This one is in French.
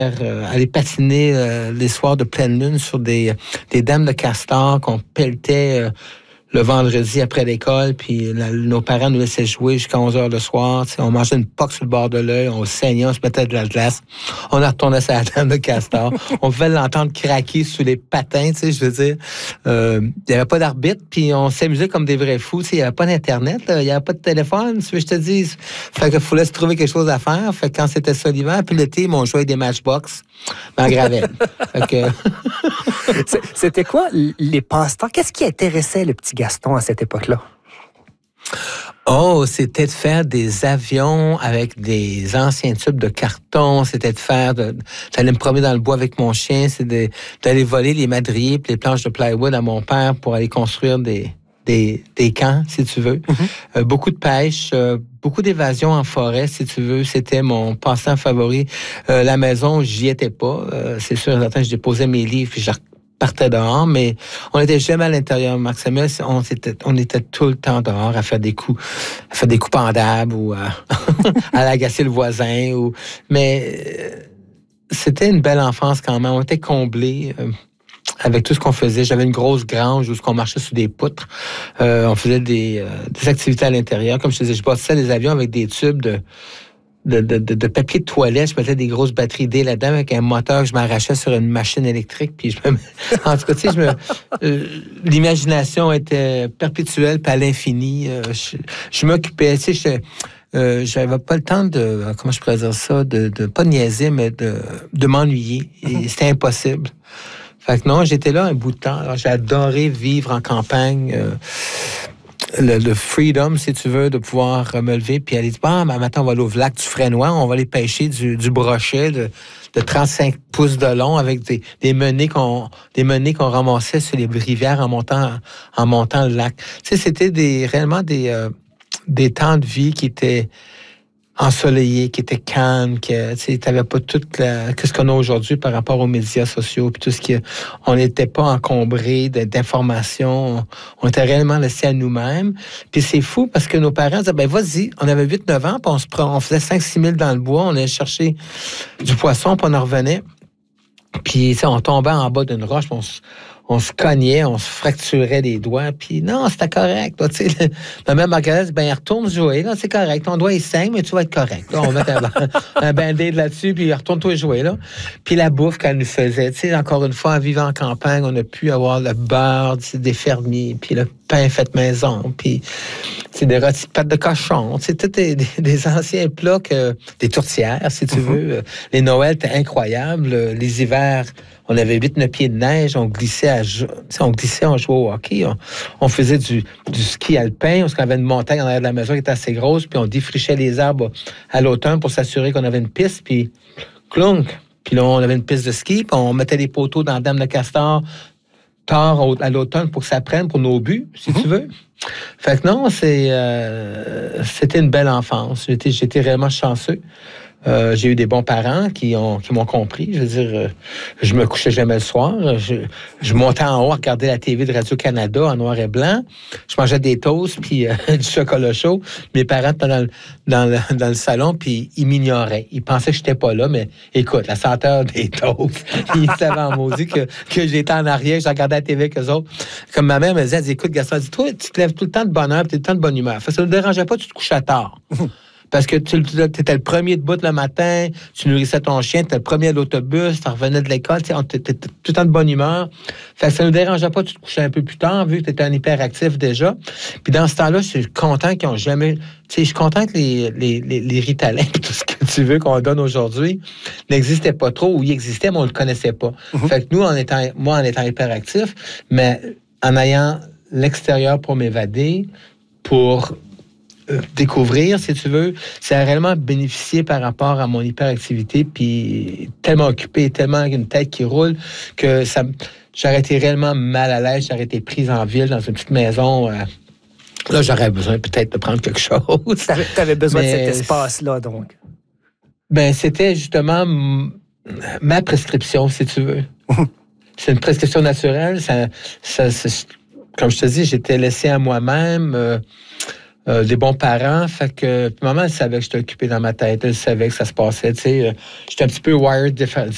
aller patiner les soirs de pleine lune sur des dames de castor qu'on pelletait le vendredi après l'école, puis nos parents nous laissaient jouer jusqu'à 11h le soir. On mangeait une poque sur le bord de l'œil, on saignait, on se mettait de la glace, on retournait sur la dame de castor. On pouvait l'entendre craquer sous les patins, je veux dire. Il n'y avait pas d'arbitre, puis on s'amusait comme des vrais fous. Il n'y avait pas d'Internet, il n'y avait pas de téléphone, tu veux que je te dise. Fait qu'il fallait se trouver quelque chose à faire. Fait que quand c'était ça l'hiver, puis l'été, on jouait avec des matchbox en gravelle. Fait que... C'était quoi les passe-temps? Qu'est-ce qui intéressait le petit Gaston à cette époque-là? Oh, c'était de faire des avions avec des anciens tubes de carton. C'était j'allais me promener dans le bois avec mon chien. D'aller voler les madriers et les planches de plywood à mon père pour aller construire des camps, si tu veux. Mm-hmm. Beaucoup de pêche, beaucoup d'évasion en forêt, si tu veux. C'était mon passe-temps favori. La maison, j'y étais pas. C'est sûr, je déposais mes livres puis je partais dehors, mais on n'était jamais à l'intérieur, Max-Samuel. On était tout le temps dehors à faire des coups pendables ou à agacer le voisin. Mais c'était une belle enfance quand même. On était comblés avec tout ce qu'on faisait. J'avais une grosse grange où on marchait sur des poutres. On faisait des activités à l'intérieur. Comme je te disais, je bâtissais des avions avec des tubes de papier de toilette. Je mettais des grosses batteries D là-dedans avec un moteur que je m'arrachais sur une machine électrique. Puis en tout cas, tu sais, l'imagination était perpétuelle puis à l'infini. Je m'occupais, tu sais, j'avais pas le temps comment je pourrais dire ça, de pas niaiser, mais de m'ennuyer. Et c'était impossible. Fait que non, j'étais là un bout de temps. Alors, j'ai adoré vivre en campagne. Le freedom, si tu veux, de pouvoir me lever puis aller dire, maintenant, on va aller au lac du Fresnois, on va aller pêcher du brochet de 35 pouces de long avec des menées qu'on ramassait sur les rivières en montant le lac. Tu sais, c'était réellement des temps de vie qui étaient ensoleillé, qui était calme, que tu n'avais pas tout ce qu'on a aujourd'hui par rapport aux médias sociaux, puis tout ce on n'était pas encombré d'informations, on était réellement laissés à nous-mêmes. Puis c'est fou parce que nos parents disaient, vas-y, on avait 8-9 ans, puis on faisait 5-6 000 dans le bois, on allait chercher du poisson, puis on en revenait. Puis on tombait en bas d'une roche, puis on se cognait, on se fracturait les doigts, puis non, c'était correct. Là, la même Margaret dit, retourne jouer, là, c'est correct. Ton doigt, il saigne, mais tu vas être correct. Là, on met un band-aid là-dessus, puis retourne-toi jouer, là. Puis la bouffe qu'elle nous faisait, tu sais, encore une fois, en vivant en campagne, on a pu avoir le beurre des fermiers, puis le pain fait maison, puis des rôtis de pâte de cochon, tu sais, tous des anciens plats, des tourtières, si tu veux. Les Noëls étaient incroyables. Les hivers, on avait 8-9 pieds de neige, on glissait, on jouait au hockey, on faisait du ski alpin, parce qu'on avait une montagne en arrière de la maison qui était assez grosse, puis on défrichait les arbres à l'automne pour s'assurer qu'on avait une piste, puis clunk. Puis là, on avait une piste de ski, puis on mettait des poteaux dans la dame de castor tard à l'automne pour que ça prenne pour nos buts, si tu veux. Fait que non, c'était une belle enfance. J'étais réellement chanceux. J'ai eu des bons parents qui m'ont compris. Je veux dire, je me couchais jamais le soir. Je montais en haut à regarder la TV de Radio-Canada en noir et blanc. Je mangeais des toasts puis du chocolat chaud. Mes parents étaient dans le salon puis ils m'ignoraient. Ils pensaient que j'étais pas là, mais écoute, la senteur des toasts, ils savaient en maudit que j'étais en arrière, je regardais la TV avec eux autres. Comme ma mère me disait, elle dit, écoute, Gaston, elle dit, toi, tu te lèves tout le temps de bonne heure, tu es tout le temps de bonne humeur. Ça ne me dérangeait pas, tu te couchais tard. Parce que tu étais le premier debout le matin, tu nourrissais ton chien, tu étais le premier à l'autobus, tu revenais de l'école, tu étais tout le temps de bonne humeur. Fait que ça ne nous dérangeait pas, tu te couchais un peu plus tard, vu que tu étais un hyperactif déjà. Puis dans ce temps-là, je suis content qu'ils n'ont jamais... Tu sais, je suis content que les Ritalin, tout ce que tu veux qu'on donne aujourd'hui, n'existaient pas trop, ou ils existaient, mais on ne le connaissait pas. Fait que nous, en étant hyperactif, mais en ayant l'extérieur pour m'évader, pour découvrir, si tu veux, ça a réellement bénéficié par rapport à mon hyperactivité, puis tellement occupé, tellement avec une tête qui roule, que j'aurais été réellement mal à l'aise, j'aurais été prise en ville, dans une petite maison. Là, j'aurais besoin peut-être de prendre quelque chose. Tu avais besoin de cet espace-là, donc. C'était justement ma prescription, si tu veux. C'est une prescription naturelle. Comme je te dis, j'étais laissé à moi-même. Des bons parents, fait que maman, elle savait que j'étais occupé dans ma tête, elle savait que ça se passait, tu sais, j'étais un petit peu wired